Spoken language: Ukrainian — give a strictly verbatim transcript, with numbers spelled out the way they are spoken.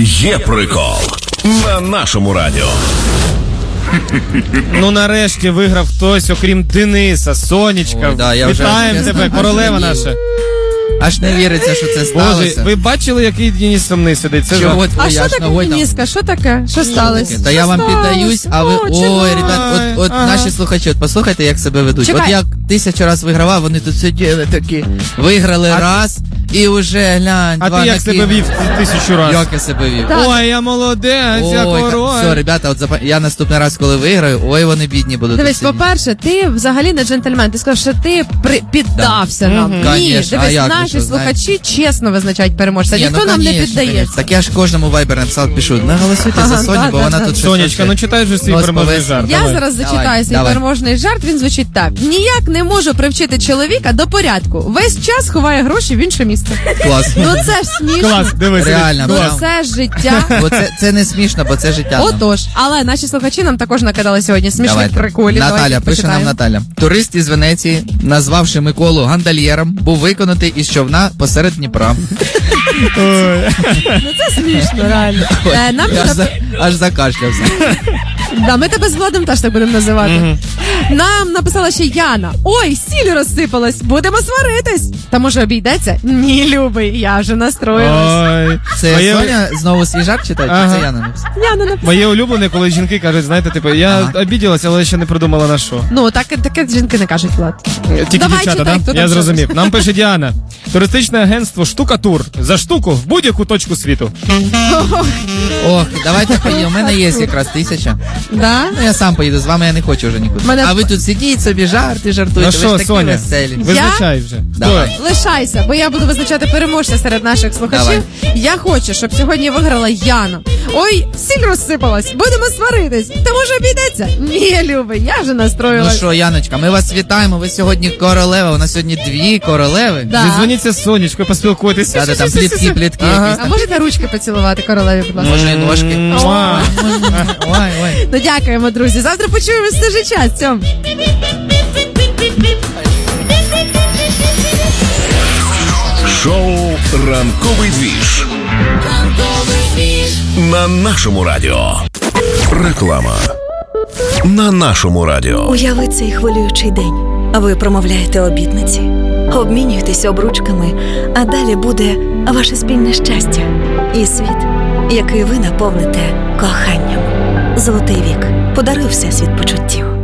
Є прикол на нашому радіо. Ну нарешті виграв хтось, окрім Дениса, Сонечка. Ой, да, я вже- Вітаємо я тебе, знаю. королева наша. Аж не віриться, що це Боже, сталося. ви бачили, який Денис сумний сидить? Це Чого ж... твоя А що ж таке, ногой там? Дениска? Що таке? Що сталося? Та я вам піддаюсь, а ви... О, Ой, чого? ребят, от, от Ага. наші слухачі, от послухайте, як себе ведуть. Чекай. От як тисячу раз вигравав, вони тут сиділи такі, виграли раз, і вже, глянь, А два ти як накинули. себе вів тисячу разів? Як я себе вів? Так. Ой, я молодець, я Ой, король. все, ребята, от запа... я наступний раз, коли виграю, ой, вони бідні будуть. Дивись, сидіти. по-перше, ти взагалі не джентльмен. Ти сказав, що ти при... піддався Да. нам. Мгм. Ні, Конечно, а дивись, як ви наші що, слухачі чесно визначають переможця. Ні, Ніхто ну, нам не конечно, піддається. конечно. Так я ж кожному вайбер написав, пишу, наголосуйте Ага, за Соню, да, бо да, вона да. тут щось Сонечка, хоче. ну читай вже свій Нос переможний повис. жарт. Я давай. зараз Давай, зачитаю свій давай. переможний жарт, він звучить так. Ніяк не можу привчити чоловіка до порядку. Весь час ховає гроші в інше місце. Клас. Ну це ж смішно. Клас, дивись. Реально, Ну прям. це ж життя. Бо це, це не смішно, бо це життя. ну. Отож, але наші слухачі нам також накидали сьогодні смішних Давайте. приколів. Наталя, Давайте пише нам почитаємо. Наталя. Турист із Венеції, назвавши Миколу гандальєром, був виконатий із човна посеред Дніпра. Ой. Ну це смішно, реально. Е, Нам Аж, нап- за, аж закашлявся. Да, ми тебе з Владом теж так будемо називати. Нам написала ще Яна. Ой, сіль розсипалась, будемо сваритись. Та може обійдеться? Ні, любий, я вже настроїлась. Ой. Це Моє- Соня знову свій жарт читає? Ага. Чи це Яна написала? Яна написала. Моє улюблене, коли жінки кажуть, знаєте, типу, я Ага. обіділася, але ще не придумала на що. Ну, так, таке жінки не кажуть, Влад. Тільки Давай, дівчата, читай, да? хто там Я що зрозумів. Нам пише Діана. Туристичне агентство «Штукатур». За штуку в будь-яку точку світу. Ох, давайте поїдемо. У мене є якраз тисяча. Да? Ну я сам поїду, з вами я не хочу вже нікуди. Мене- А ви тут сидіть собі, жарти, жартуєте, Ну ви ж що, такі Соня, веселі. визначай вже. Давай. Хто? Лишайся, бо я буду визначати переможця серед наших слухачів. Я хочу, щоб сьогодні виграла Яна. Ой, сіль розсипалась, будемо сваритись. Та може обійдеться? Ні, любий, я вже Ну настроїлась. що, Яночка, ми вас вітаємо, ви сьогодні королева, у нас сьогодні дві королеви. Да. Зідзвоніться з Сонечкою, поспілкуйтеся. Да, там плітки, плітки Ага. якісь. А можете ручки поцілувати королеві, будь ласка? Може, і ножки. Муа. Ой, ой. Ну дякуємо, друзі. Завтра почуємось в той же час. Цьом. Шоу «Ранковий двіж» на нашому радіо. Реклама на нашому радіо. Уяви цей хвилюючий день. Ви промовляєте обітниці, обмінюєтеся обручками, а далі буде ваше спільне щастя і світ, який ви наповните коханням. Золотий вік. Подаруй всесвіт почуттів.